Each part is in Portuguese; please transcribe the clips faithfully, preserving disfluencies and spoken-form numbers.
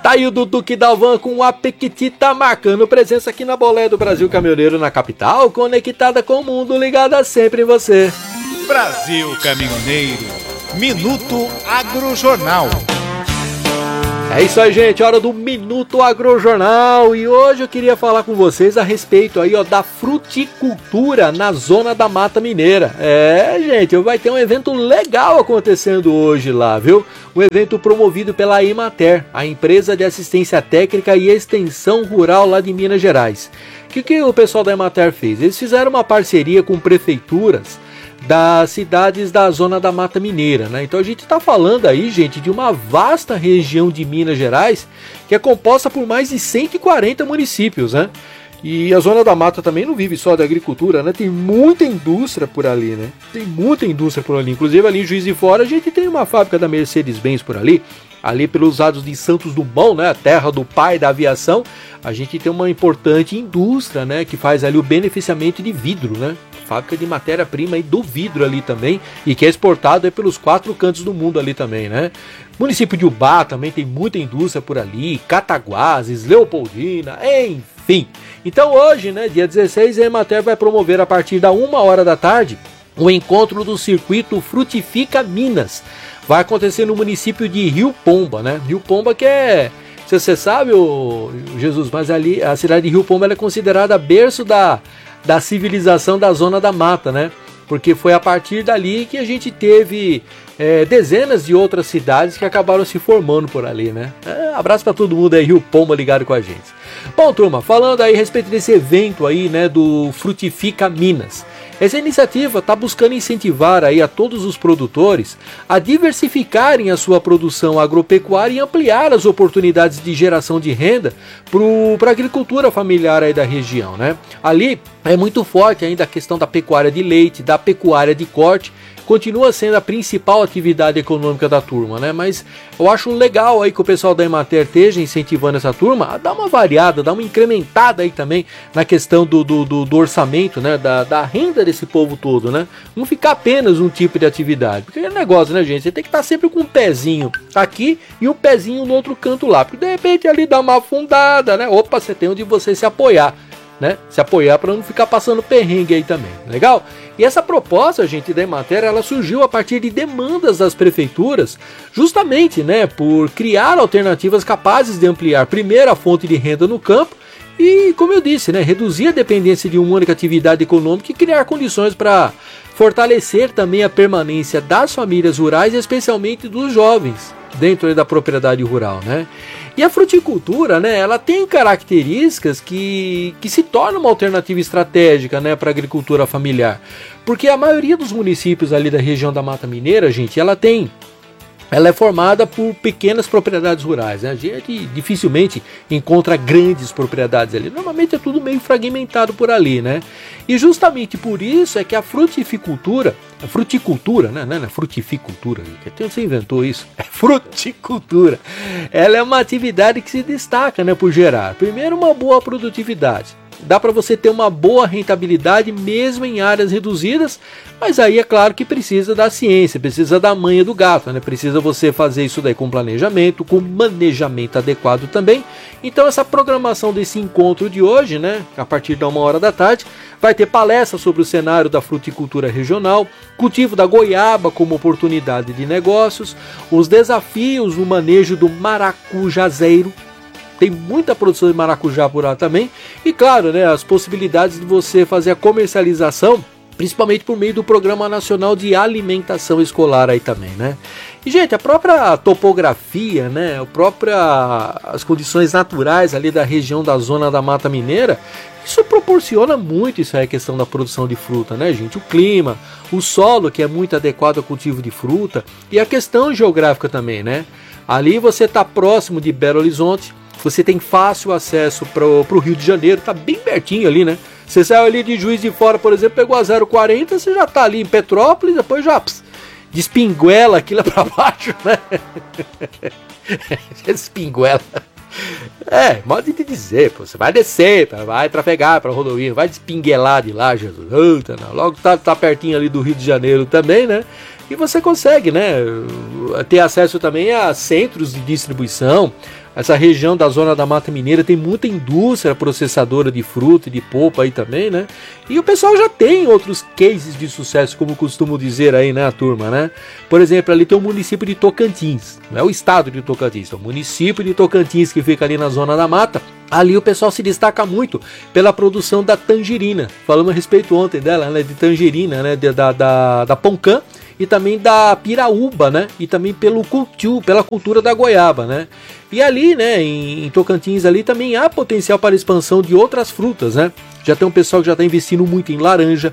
Tá aí o Duduque Dalvan com a Pequitita marcando presença aqui na Boleia do Brasil Caminhoneiro na capital, conectada com o mundo, ligada sempre em você. Brasil Caminhoneiro, Minuto Agrojornal. É isso aí, gente, hora do Minuto Agrojornal, e hoje eu queria falar com vocês a respeito aí, ó, da fruticultura na zona da Mata Mineira. É, gente, vai ter um evento legal acontecendo hoje lá, viu? Um evento promovido pela Emater, a empresa de assistência técnica e extensão rural lá de Minas Gerais. O que, que o pessoal da Emater fez? Eles fizeram uma parceria com prefeituras das cidades da zona da Mata Mineira, né? Então a gente está falando aí, gente, de uma vasta região de Minas Gerais que é composta por mais de cento e quarenta municípios, né? E a zona da mata também não vive só da agricultura, né? Tem muita indústria por ali, né? Tem muita indústria por ali. Inclusive ali em Juiz de Fora a gente tem uma fábrica da Mercedes-Benz por ali. Ali pelos lados de Santos Dumont, né? A terra do pai da aviação. A gente tem uma importante indústria, né? Que faz ali o beneficiamento de vidro, né? Fábrica de matéria-prima aí do vidro ali também, e que é exportado aí pelos quatro cantos do mundo ali também, né? Município de Ubá também tem muita indústria por ali, Cataguases, Leopoldina, enfim. Então hoje, né, dia dezesseis, a Emater vai promover a partir da uma hora da tarde o encontro do circuito Frutifica Minas. Vai acontecer no município de Rio Pomba, né? Rio Pomba que é... Se você sabe, ô, Jesus, mas ali a cidade de Rio Pomba ela é considerada berço da... da civilização da zona da mata, né? Porque foi a partir dali que a gente teve é, dezenas de outras cidades que acabaram se formando por ali, né? É, abraço para todo mundo aí, Rio Pomba ligado com a gente. Bom, turma, falando aí a respeito desse evento aí, né, do Frutifica Minas. Essa iniciativa está buscando incentivar aí a todos os produtores a diversificarem a sua produção agropecuária e ampliar as oportunidades de geração de renda para a agricultura familiar aí da região, né? Ali é muito forte ainda a questão da pecuária de leite, da pecuária de corte, continua sendo a principal atividade econômica da turma, né? Mas eu acho legal aí que o pessoal da Emater esteja incentivando essa turma a dar uma variada, dar uma incrementada aí também na questão do, do, do, do orçamento, né? Da, da renda desse povo todo, né? Não ficar apenas um tipo de atividade, porque é negócio, né, gente? Você tem que estar sempre com um pezinho aqui e um pezinho no outro canto lá, porque de repente ali dá uma afundada, né? Opa, você tem onde você se apoiar, né? Se apoiar para não ficar passando perrengue aí também, legal? E essa proposta, gente, da Emater, ela surgiu a partir de demandas das prefeituras, justamente, né, por criar alternativas capazes de ampliar primeiro a fonte de renda no campo e, como eu disse, né, reduzir a dependência de uma única atividade econômica e criar condições para fortalecer também a permanência das famílias rurais, especialmente dos jovens, dentro da propriedade rural, né? E a fruticultura, né, ela tem características que, que se tornam uma alternativa estratégica, né, para a agricultura familiar. Porque a maioria dos municípios ali da região da Mata Mineira, gente, ela tem... Ela é formada por pequenas propriedades rurais, né? A gente dificilmente encontra grandes propriedades ali. Normalmente é tudo meio fragmentado por ali, né? E justamente por isso é que a fruticultura, a fruticultura, né? Não é frutificultura, você inventou isso? É fruticultura. Ela é uma atividade que se destaca, né, por gerar, primeiro, uma boa produtividade. Dá para você ter uma boa rentabilidade mesmo em áreas reduzidas, mas aí é claro que precisa da ciência, precisa da manha do gato, né? Precisa você fazer isso daí com planejamento, com manejamento adequado também. Então essa programação desse encontro de hoje, né, a partir da uma hora da tarde, vai ter palestra sobre o cenário da fruticultura regional, cultivo da goiaba como oportunidade de negócios, os desafios no manejo do maracujazeiro. Tem muita produção de maracujá por lá também. E claro, né, as possibilidades de você fazer a comercialização, principalmente por meio do Programa Nacional de Alimentação Escolar aí também, né? E, gente, a própria topografia, né, a própria, as condições naturais ali da região da zona da Mata Mineira, isso proporciona muito isso aí, a questão da produção de fruta, né, gente? O clima, o solo que é muito adequado ao cultivo de fruta e a questão geográfica também, né? Ali você está próximo de Belo Horizonte, você tem fácil acesso para o Rio de Janeiro, tá bem pertinho ali, né? Você saiu ali de Juiz de Fora, por exemplo, pegou a zero quarenta, você já tá ali em Petrópolis, depois já pss, despinguela aqui lá para baixo, né? Despinguela. É, modo de dizer, pô, você vai descer, vai trafegar para a rodovia, vai despinguelar de lá, Jesus. Eita, não. Logo tá, tá pertinho ali do Rio de Janeiro também, né? E você consegue, né, ter acesso também a centros de distribuição. Essa região da zona da Mata Mineira tem muita indústria processadora de fruta e de polpa aí também, né? E o pessoal já tem outros cases de sucesso, como costumo dizer aí, né, a turma, né? Por exemplo, ali tem o município de Tocantins, não é o estado de Tocantins, é o município de Tocantins que fica ali na zona da mata. Ali o pessoal se destaca muito pela produção da tangerina. Falamos a respeito ontem dela, né, de tangerina, né, da, da, da Poncã. E também da piraúba, né? E também pelo cultivo, pela cultura da goiaba, né? E ali, né, em, em Tocantins ali também há potencial para expansão de outras frutas, né? Já tem um pessoal que já está investindo muito em laranja,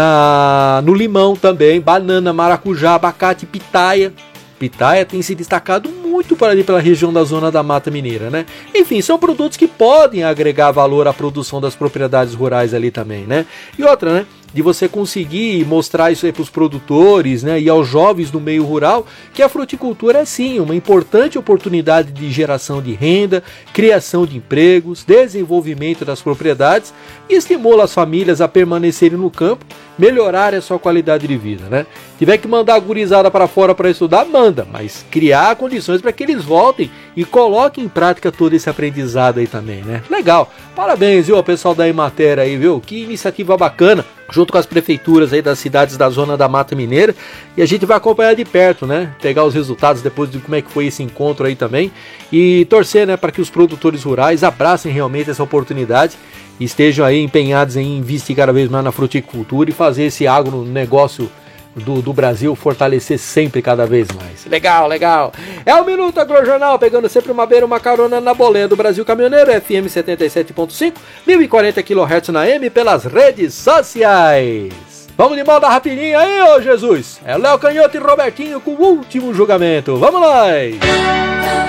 na, no limão também, banana, maracujá, abacate, pitaia. Pitaia tem se destacado muito por ali pela região da zona da Mata Mineira, né? Enfim, são produtos que podem agregar valor à produção das propriedades rurais ali também, né? E outra, né? De você conseguir mostrar isso aí para os produtores, né, e aos jovens do meio rural, que a fruticultura é sim uma importante oportunidade de geração de renda, criação de empregos, desenvolvimento das propriedades e estimula as famílias a permanecerem no campo, melhorar a sua qualidade de vida, né? Tiver que mandar a gurizada para fora para estudar, manda, mas criar condições para que eles voltem e coloquem em prática todo esse aprendizado aí também, né? Legal, parabéns, viu, ao pessoal da Emater aí, viu? Que iniciativa bacana, junto com as prefeituras aí das cidades da zona da Mata Mineira, e a gente vai acompanhar de perto, né? Pegar os resultados depois de como é que foi esse encontro aí também, e torcer, né, para que os produtores rurais abracem realmente essa oportunidade e estejam aí empenhados em investir cada vez mais na fruticultura e fazer esse agronegócio Do, do Brasil fortalecer sempre cada vez mais. Legal, legal. É o Minuto Agrojornal, pegando sempre uma beira, uma carona na boleia do Brasil Caminhoneiro, F M setenta e sete ponto cinco, mil e quarenta quilohertz na M pelas redes sociais. Vamos de moda rapidinho aí, ô Jesus. É Léo Canhoto e Robertinho com o último julgamento. Vamos lá!